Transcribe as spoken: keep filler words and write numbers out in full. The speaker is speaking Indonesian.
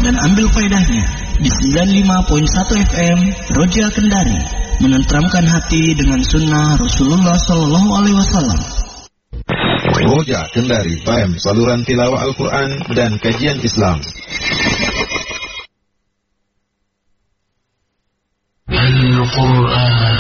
dan ambil faedahnya di sembilan puluh lima koma satu F M Roja Kendari, menenteramkan hati dengan sunnah Rasulullah Sallallahu Alaihi Wasallam. Roja Kendari F M, saluran tilawah Al-Quran dan kajian Islam. Al-Quran